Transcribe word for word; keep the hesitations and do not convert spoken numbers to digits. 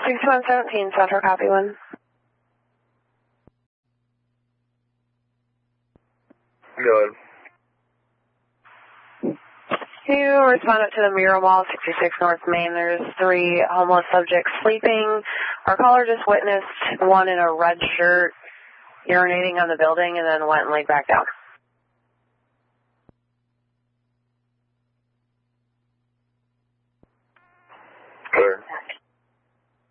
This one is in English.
sixty-one seventeen, Central, copy one. Go ahead. You responded to the Mural Mall, sixty-six North Main. There's three homeless subjects sleeping. Our caller just witnessed one in a red shirt urinating on the building and then went and laid back down.